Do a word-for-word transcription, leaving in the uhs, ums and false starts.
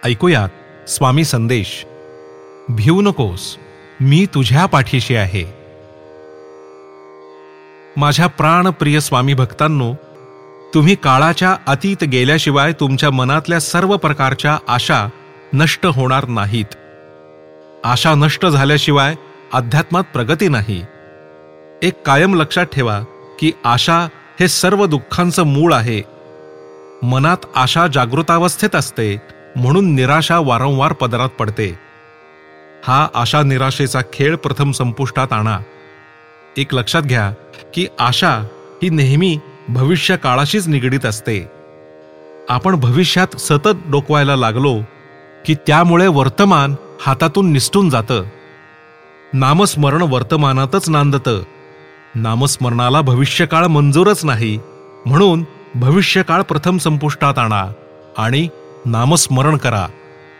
ऐकूयात स्वामी संदेश. भिवू नकोस, मी तुझ्या पाठीशी आहे. माझ्या प्राणप्रिय स्वामी भक्तांनो, तुम्ही काळाच्या अतीत गेल्याशिवाय तुमच्या मनातल्या सर्व प्रकारच्या आशा नष्ट होणार नाहीत. आशा नष्ट झाल्याशिवाय अध्यात्मात प्रगती नाही. एक कायम लक्षात ठेवा की आशा हे सर्व दुःखांचं मूळ आहे. मनात आशा जागृतावस्थेत असते, म्हणून निराशा वारंवार पदरात पडते. हा आशा निराशेचा खेळ प्रथम संपुष्टात आणा. एक लक्षात घ्या की आशा ही नेहमी भविष्य काळाशीच निगडीत असते. आपण भविष्यात सतत डोकवायला लागलो की त्यामुळे वर्तमान हातातून निसटून जातं. नामस्मरण वर्तमानातच नांदतं. नामस्मरणाला भविष्यकाळ मंजूरच नाही, म्हणून भविष्यकाळ प्रथम संपुष्टात आणा आणि नामस्मरण करा.